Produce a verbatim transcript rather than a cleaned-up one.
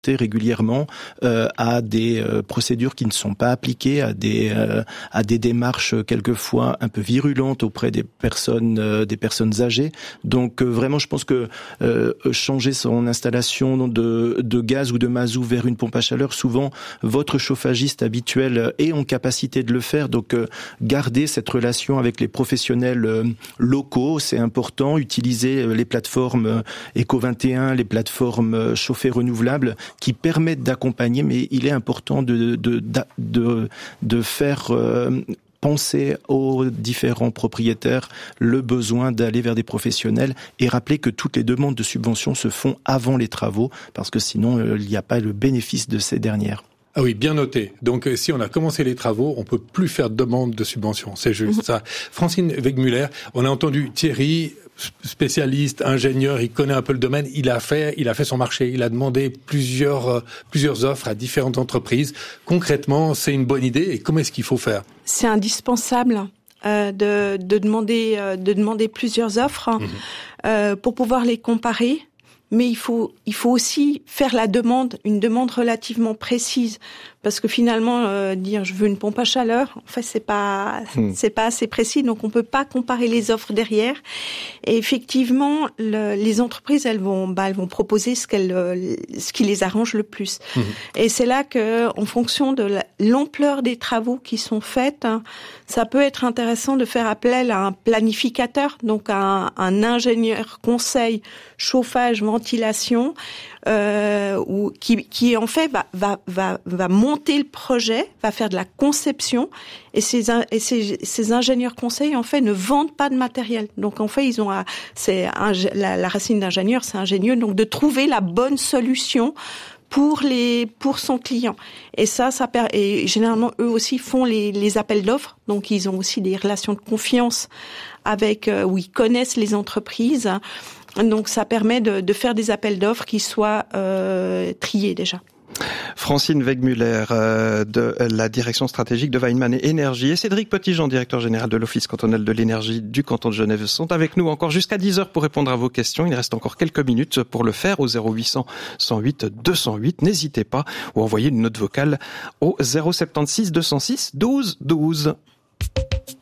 régulièrement euh, à des euh, procédures qui ne sont pas appliquées, à des euh, à des démarches euh, quelquefois un peu virulentes auprès des personnes euh, des personnes âgées. Donc euh, vraiment, je pense que euh, changer son installation de de gaz ou de mazout vers une pompe à chaleur, souvent votre chauffagiste habituel est en capacité de le faire. Donc euh, garder cette relation avec les professionnels euh, locaux, c'est important. Utiliser les plateformes euh, Eco vingt et un, les plateformes euh, chauffées renouvelables, qui permettent d'accompagner, mais il est important de de de de, de faire euh, penser aux différents propriétaires le besoin d'aller vers des professionnels et rappeler que toutes les demandes de subventions se font avant les travaux, parce que sinon euh, il n'y a pas le bénéfice de ces dernières. Ah oui, bien noté. Donc, si on a commencé les travaux, on peut plus faire de demande de subvention. C'est juste ça. Francine Wegmüller, on a entendu Thierry, spécialiste, ingénieur, il connaît un peu le domaine. Il a fait, il a fait son marché. Il a demandé plusieurs, euh, plusieurs offres à différentes entreprises. Concrètement, c'est une bonne idée. Et comment est-ce qu'il faut faire? C'est indispensable. Euh, de, de demander, euh, de demander plusieurs offres mmh. euh, pour pouvoir les comparer. Mais il faut, il faut aussi faire la demande, une demande relativement précise, parce que finalement, euh, dire je veux une pompe à chaleur, en fait, c'est pas, mmh. c'est pas assez précis, donc on peut pas comparer les offres derrière. Et effectivement, le, les entreprises, elles vont, bah, elles vont proposer ce qu'elles, ce qui les arrange le plus. Mmh. Et c'est là que, en fonction de la, l'ampleur des travaux qui sont faits, hein, ça peut être intéressant de faire appel à un planificateur, donc à un, un ingénieur conseil chauffage, ventilation, euh, ou qui, qui en fait va, va, va, va monter le projet, va faire de la conception, et ces, et ces, ces ingénieurs conseils en fait ne vendent pas de matériel. Donc en fait ils ont, à, c'est un, la, la racine d'ingénieur, c'est ingénieux, donc de trouver la bonne solution pour les pour son client. Et ça ça et généralement eux aussi font les les appels d'offres, donc ils ont aussi des relations de confiance avec euh, où ils connaissent les entreprises. Donc ça permet de, de faire des appels d'offres qui soient euh, triés déjà. Francine Wegmüller euh, de la direction stratégique de Weinmann et Énergie et Cédric Petitjean, directeur général de l'Office cantonal de l'énergie du canton de Genève, sont avec nous encore jusqu'à dix heures pour répondre à vos questions. Il reste encore quelques minutes pour le faire au zéro huit cents, cent huit, deux cent huit. N'hésitez pas, ou envoyez une note vocale au zéro sept six, deux cent six, douze douze.